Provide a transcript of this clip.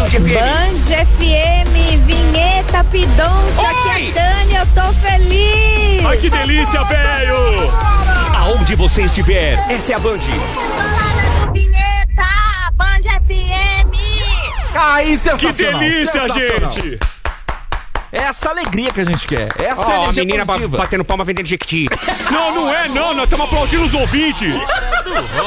FM. Band FM, vinheta pidoncha, aqui é a Dani, eu tô feliz. Ai, que delícia, velho. Aonde você estiver, essa é a Band. Vinheta, Band FM. Aí, Que sensacional. delícia, Sensacional. gente. Essa alegria que a gente quer. Essa Ó, a energia menina positiva. batendo palma vendendo jequiti. Não, não é não, nós estamos aplaudindo os ouvintes.